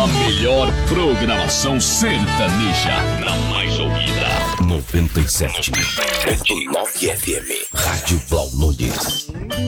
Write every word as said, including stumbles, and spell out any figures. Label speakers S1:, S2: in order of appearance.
S1: melhor programação sertaneja. Na mais ouvida.
S2: noventa e sete ponto nove F M. Rádio Blau Nunes.